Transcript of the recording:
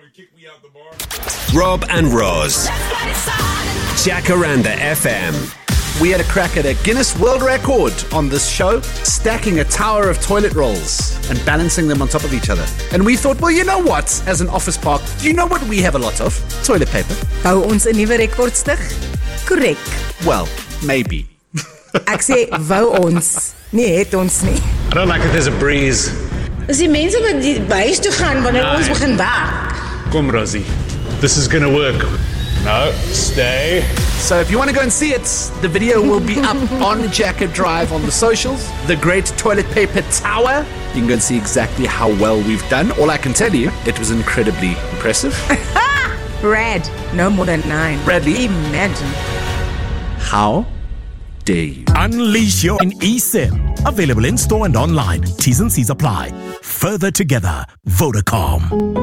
Rob and Roz. Jacaranda FM. We had a crack at a Guinness World Record on this show, stacking a tower of toilet rolls and balancing them on top of each other. And we thought, well, you know what? As an office park, do you know what we have a lot of? Toilet paper. Hou ons 'n nuwe rekord stig? Korrek. Well, maybe. Ek sê wou ons, nee het ons nie. I don't like it, there's a breeze. Dis die mense wat die huis toe gaan wanneer ons begin werk. Kom, Rosie. This is gonna work. No, stay. So if you want to go and see it, the video will be up on Jacker Drive on the socials. The Great Toilet Paper Tower. You can go and see exactly how well we've done. All I can tell you, it was incredibly impressive. Brad, no more than 9. Bradley. Imagine. How dare you? Unleash your eSIM. Available in store and online. T's and C's apply. Further together, Vodacom.